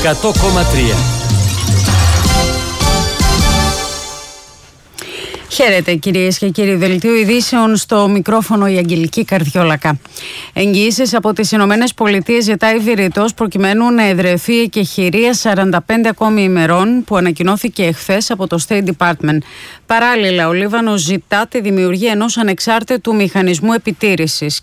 100,3. Χαίρετε κυρίες και κύριοι, δελτίο ειδήσεων, στο μικρόφωνο η Αγγελική Καρδιόλακα. Εγγυήσεις από τις Ηνωμένες Πολιτείες ζητάει Βηρητός προκειμένου να εδραιωθεί η εκεχηρία 45 ακόμη ημερών που ανακοινώθηκε εχθές από το State Department. Παράλληλα, ο Λίβανος ζητά τη δημιουργία ενός ανεξάρτητου μηχανισμού επιτήρησης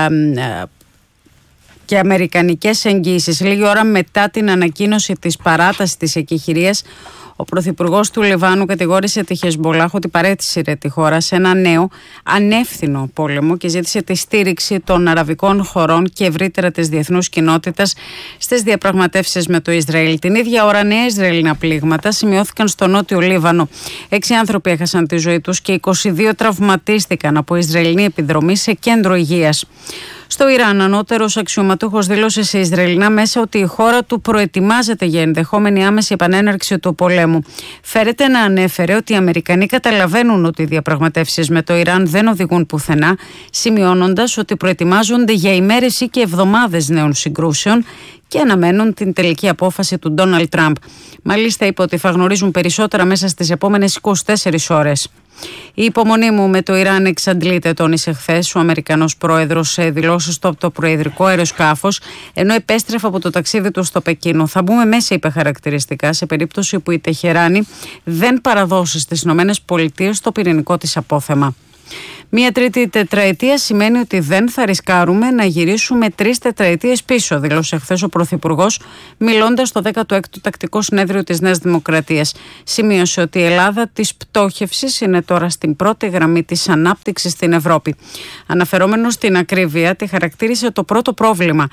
και αμερικανικές εγγύησεις. Λίγη ώρα μετά την ανακοίνωση της παράτασης της εκεχηρίας, ο Πρωθυπουργός του Λιβάνου κατηγόρησε τη Χεσμπολάχ ότι παρέτησε τη χώρα σε ένα νέο ανεύθυνο πόλεμο και ζήτησε τη στήριξη των αραβικών χωρών και ευρύτερα της διεθνούς κοινότητας στις διαπραγματεύσεις με το Ισραήλ. Την ίδια ώρα, νέα Ισραηλινά πλήγματα σημειώθηκαν στο νότιο Λίβανο. 6 άνθρωποι έχασαν τη ζωή τους και 22 τραυματίστηκαν από Ισραηλινή επιδρομή σε κέντρο υγείας. Στο Ιράν, ανώτερος αξιωματούχος δήλωσε σε Ισραηλινά μέσα ότι η χώρα του προετοιμάζεται για ενδεχόμενη άμεση επανέναρξη του πολέμου. Φέρεται να ανέφερε ότι οι Αμερικανοί καταλαβαίνουν ότι οι διαπραγματεύσεις με το Ιράν δεν οδηγούν πουθενά, σημειώνοντας ότι προετοιμάζονται για ημέρες ή και εβδομάδες νέων συγκρούσεων και αναμένουν την τελική απόφαση του Ντόναλντ Τραμπ. Μάλιστα, είπε ότι θα γνωρίζουν περισσότερα μέσα στις επόμενες 24 ώρες. Η υπομονή μου με το Ιράν εξαντλείται, τόνισε χθες ο Αμερικανός πρόεδρος σε δηλώσεις του από το προεδρικό αεροσκάφος, ενώ επέστρεφε από το ταξίδι του στο Πεκίνο. Θα μπούμε μέσα, είπε χαρακτηριστικά, σε περίπτωση που η Τεχεράνη δεν παραδώσει στις ΗΠΑ το πυρηνικό της απόθεμα. Μία τρίτη τετραετία σημαίνει ότι δεν θα ρισκάρουμε να γυρίσουμε 3 τετραετίες πίσω, δήλωσε χθες ο Πρωθυπουργός, μιλώντας στο 16ο Τακτικό Συνέδριο της Νέας Δημοκρατίας. Σημείωσε ότι η Ελλάδα της πτώχευσης είναι τώρα στην πρώτη γραμμή της ανάπτυξης στην Ευρώπη. Αναφερόμενος στην ακρίβεια, τη χαρακτήρισε το πρώτο πρόβλημα.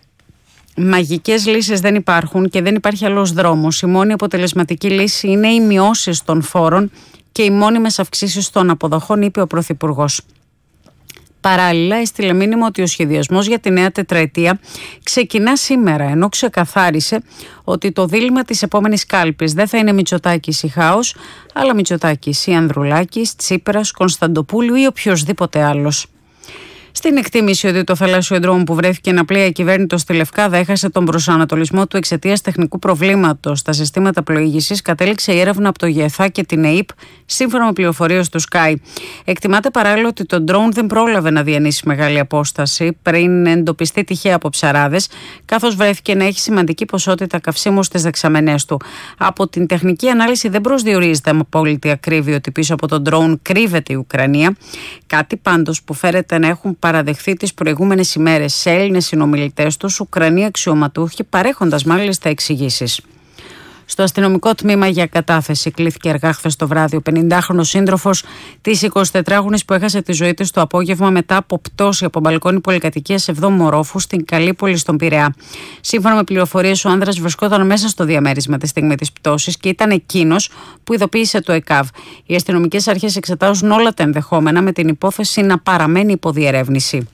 Μαγικές λύσεις δεν υπάρχουν και δεν υπάρχει άλλος δρόμος. Η μόνη αποτελεσματική λύση είναι οι μειώσεις των φόρων και οι μόνιμες αυξήσεις των αποδοχών, είπε ο Πρωθυπουργός. Παράλληλα, έστειλε μήνυμα ότι ο σχεδιασμός για τη νέα τετραετία ξεκινά σήμερα, ενώ ξεκαθάρισε ότι το δίλημμα της επόμενης κάλπης δεν θα είναι Μητσοτάκης ή Χάος, αλλά Μητσοτάκης ή Ανδρουλάκης, Τσίπρας, Κωνσταντοπούλου ή οποιοδήποτε άλλος. Στην εκτίμηση ότι το θαλάσσιο δρόμο που βρέθηκε να πλέει ακυβέρνητο στη Λευκάδα έχασε τον προσανατολισμό του εξαιτίας τεχνικού προβλήματος στα συστήματα πλοήγησης, κατέληξε η έρευνα από το ΓΕΘΑ και την ΕΥΠ, σύμφωνα με πληροφορίες του Sky. Εκτιμάται παράλληλα ότι το ντρόουν δεν πρόλαβε να διανύσει μεγάλη απόσταση πριν εντοπιστεί τυχαία από ψαράδες, καθώς βρέθηκε να έχει σημαντική ποσότητα καυσίμου στις δεξαμενές του. Από την τεχνική ανάλυση δεν προσδιορίζεται με απόλυτη ακρίβεια ότι πίσω από τον ντρόουν κρύβεται η Ουκρανία, κάτι πάντως που φέρεται να έχουν παραδεχθεί τις προηγούμενες ημέρες σε Έλληνες συνομιλητές τους Ουκρανοί αξιωματούχοι, παρέχοντας μάλιστα εξηγήσεις. Στο αστυνομικό τμήμα για κατάθεση κλήθηκε αργά χθες το βράδυ ο 50χρονος σύντροφος της 24χρονης που έχασε τη ζωή της το απόγευμα μετά από πτώση από μπαλκόνι πολυκατοικίας 7ου ορόφου στην Καλύπολη στον Πειραιά. Σύμφωνα με πληροφορίες, ο άνδρας βρισκόταν μέσα στο διαμέρισμα τη στιγμή της πτώσης και ήταν εκείνος που ειδοποίησε το ΕΚΑΒ. Οι αστυνομικές αρχές εξετάζουν όλα τα ενδεχόμενα, με την υπόθεση να παραμένει υπό διερεύνηση.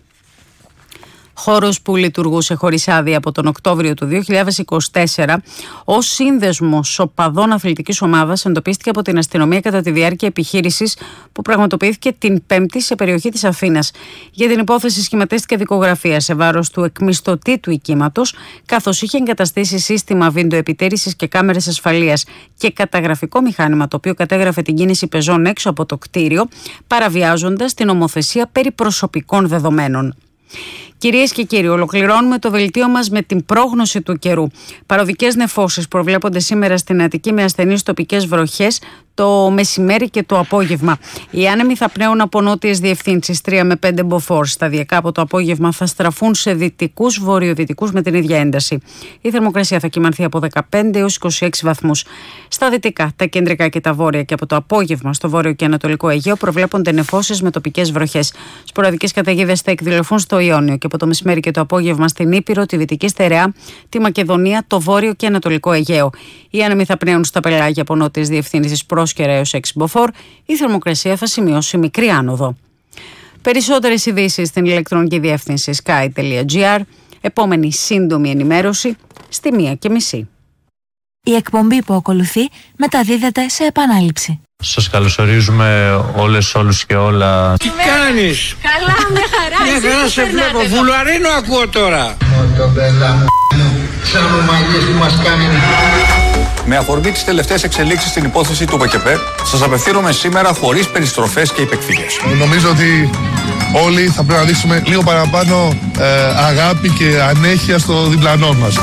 Χώρος που λειτουργούσε χωρίς άδεια από τον Οκτώβριο του 2024 ως σύνδεσμος οπαδών αθλητικής ομάδας εντοπίστηκε από την αστυνομία κατά τη διάρκεια επιχείρησης που πραγματοποιήθηκε την Πέμπτη σε περιοχή της Αθήνας. Για την υπόθεση σχηματίστηκε δικογραφία σε βάρος του εκμισθωτή του οικήματος, καθώς είχε εγκαταστήσει σύστημα βιντεοεπιτήρησης και κάμερες ασφαλείας και καταγραφικό μηχάνημα το οποίο κατέγραφε την κίνηση πεζών έξω από το κτίριο, παραβιάζοντας την νομοθεσία περί προσωπικών δεδομένων. Κυρίες και κύριοι, ολοκληρώνουμε το δελτίο μας με την πρόγνωση του καιρού. Παροδικές νεφώσεις προβλέπονται σήμερα στην Αττική με ασθενείς τοπικές βροχές το μεσημέρι και το απόγευμα. Οι άνεμοι θα πνέουν από νότιες διευθύνσεις 3 με 5 μποφόρ. Σταδιακά από το απόγευμα θα στραφούν σε δυτικούς βορειοδυτικούς με την ίδια ένταση. Η θερμοκρασία θα κυμανθεί από 15 έως 26 βαθμούς. Στα δυτικά, τα κεντρικά και τα βόρεια και από το απόγευμα στο βόρειο και ανατολικό Αιγαίο προβλέπονται νεφώσεις με τοπικές βροχές. Σποραδικές καταιγίδες θα εκδηλωθούν στο Ιόνιο και από το μεσημέρι και το απόγευμα στην Ήπειρο, τη Δυτική Στερεά, τη Μακεδονία, το βόρειο και ανατολικό Αιγαίο. Οι άνεμοι θα πνέουν στα πελάγια από νότιες διευθύνσεις πρόσκαιρα έως 6 μποφόρ. Η θερμοκρασία θα σημειώσει μικρή άνοδο. Περισσότερες ειδήσεις στην ηλεκτρονική διεύθυνση sky.gr. Επόμενη σύντομη ενημέρωση στη 1:30. Η εκπομπή που ακολουθεί μεταδίδεται σε επανάληψη. Σας καλωσορίζουμε όλες, όλους και όλα. Τι κάνεις? Καλά, με χαρά. Μια χαρά σε βλέπω. Βουλαρίνο ακούω τώρα. Ξαμομαλίες που μας κάνουν. Με αφορμή τις τελευταίες εξελίξεις στην υπόθεση του ΠΚΠ, σας απευθύνομαι σήμερα χωρίς περιστροφές και υπεκφυγές. Νομίζω ότι όλοι θα πρέπει να δείξουμε λίγο παραπάνω αγάπη και ανέχεια στο διπλανό μας.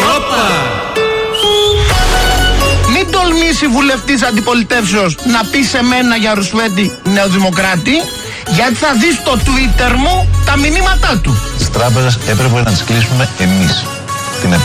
Μην τολμήσει βουλευτής αντιπολιτεύσεως να πει σε μένα για Ρουσφέτη νεοδημοκράτη, γιατί θα δεις στο Twitter μου τα μηνύματά του. Τις τράπεζες έπρεπε να τις κλείσουμε εμείς.